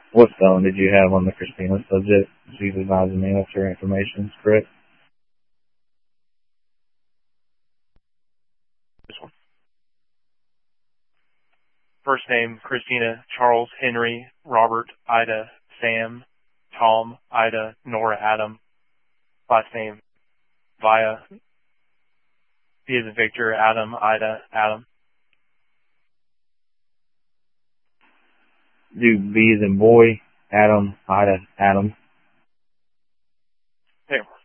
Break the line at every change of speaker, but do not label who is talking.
What spelling did you have on the Christina subject? She's advising me if her information is correct.
This one. First name, Christina, Charles, Henry, Robert, Ida, Sam, Tom, Ida, Nora, Adam. Last name, Via, V as in Victor, Adam, Ida, Adam.
Do B as in boy, Adam, Ida, Adam.
Okay.